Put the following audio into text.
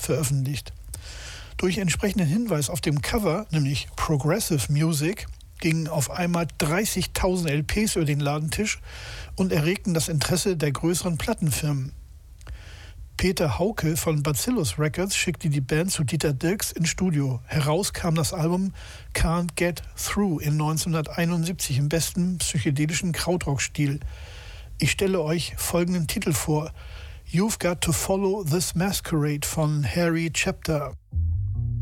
veröffentlicht. Durch entsprechenden Hinweis auf dem Cover, nämlich Progressive Music, gingen auf einmal 30.000 LPs über den Ladentisch und erregten das Interesse der größeren Plattenfirmen. Peter Hauke von Bacillus Records schickte die Band zu Dieter Dierks ins Studio. Heraus kam das Album Can't Get Through in 1971 im besten psychedelischen Krautrock-Stil. Ich stelle euch folgenden Titel vor: You've Got to Follow This Masquerade von Harry Chapter.